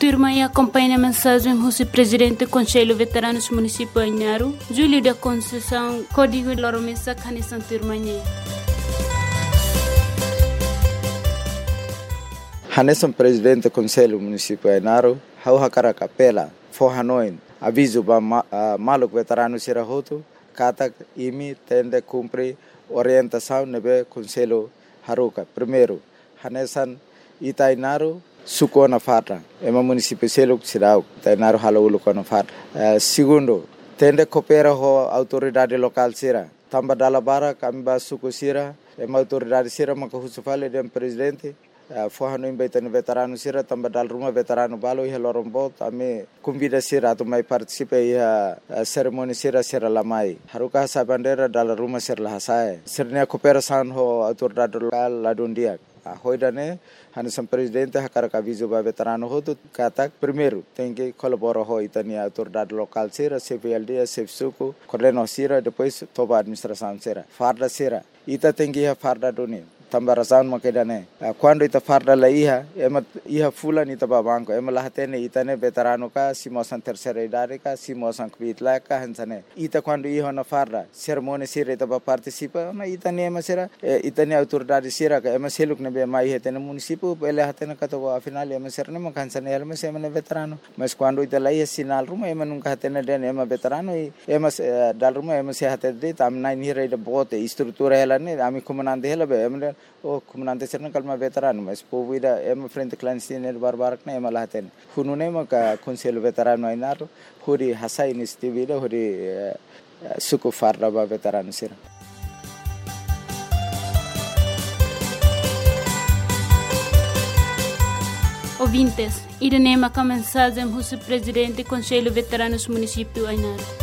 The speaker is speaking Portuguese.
turma e acompanha a mensagem do presidente do Conselho Veteranos Município Ainaro, Júlio da Conceição, Código Loromesa, Canissan Turmanhe. Hanesan presidente do Conselho Município Ainaro, hau hakara capela, forranoin, aviso ba maluk veterano sirahoto, kata imi tende cumpre orientação nebe Conselho Haruka. Primeiro, Hanesan Itainaro suko na fata, ema município selo sirau, Itainaro halaulu na fata. Segundo, tende coopera ho autoridade local sira, tamba dalabara kami ba suko sira, ema autoridade sira makahusufale dem presidente. Forrano embaitando veterano sira tamba dal rumah veterano balo ia lorombot ame convida sira atau mai participa ia cerimoni sira lamai haruka sa bandera dal rumah sira lahasai sirnya cooperação ho autoridade local ladundia hoidane Hanesan presidente hakara aviso ba veterano hotu kata primeiro tem que colaborar ho itania autoridade local sira CVLD CFSUCO coordeno sira depois toba administração sira farda sira ita tem que ia farda doni tambarasan makedane quando ita farda la iha fulan ita babanko ema lahatene itane veterano ka simosan terceira idade ka simosan kvitla ka hansane ita quando iha na farda cerimônia sira ita ba participa ma itane ema sira itane autoridade sira ka ema seluk ne be mai hetene município ele hatene ka to afinal ema sira ne makansane ema sema ne veterano mas quando ita la ia sinal ruma ema nunca hatene den ema veterano ema dal ruma ema se hatede tam nai ni reida bote estrutura ela ne ami comandante ela be ema o comandante serna kalma veterano mas povida ema frente clandestino barbarak na ema lahaten hunune maka Conselho Veterano Ainaro huri hasa iniciativa huri suku farda ba veterano sira. Ouvintes, irene maka mensagem do presidente do Conselho Veteranos Município Ainaro.